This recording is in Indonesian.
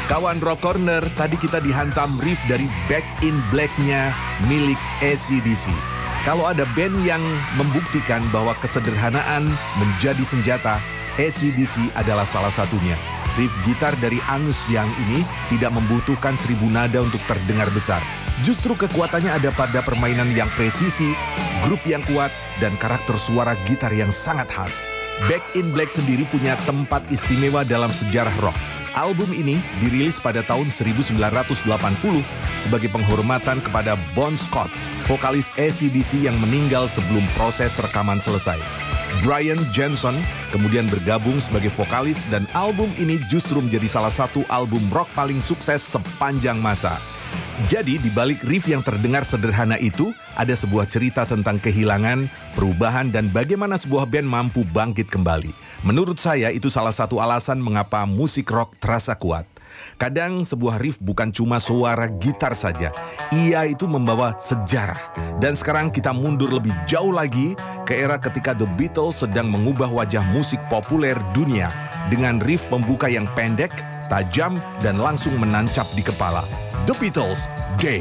Kawan Rock Corner, tadi kita dihantam riff dari Back in Black-nya milik AC/DC. Kalau ada band yang membuktikan bahwa kesederhanaan menjadi senjata, AC/DC adalah salah satunya. Riff gitar dari Angus Young ini tidak membutuhkan 1000 nada untuk terdengar besar. Justru kekuatannya ada pada permainan yang presisi, groove yang kuat, dan karakter suara gitar yang sangat khas. Back in Black sendiri punya tempat istimewa dalam sejarah rock. Album ini dirilis pada tahun 1980 sebagai penghormatan kepada Bon Scott, vokalis AC/DC yang meninggal sebelum proses rekaman selesai. Brian Johnson kemudian bergabung sebagai vokalis dan album ini justru menjadi salah satu album rock paling sukses sepanjang masa. Jadi di balik riff yang terdengar sederhana itu, ada sebuah cerita tentang kehilangan, perubahan, dan bagaimana sebuah band mampu bangkit kembali. Menurut saya itu salah satu alasan mengapa musik rock terasa kuat. Kadang sebuah riff bukan cuma suara gitar saja, ia itu membawa sejarah. Dan sekarang kita mundur lebih jauh lagi ke era ketika The Beatles sedang mengubah wajah musik populer dunia dengan riff pembuka yang pendek, tajam, dan langsung menancap di kepala. The Beatles, Day.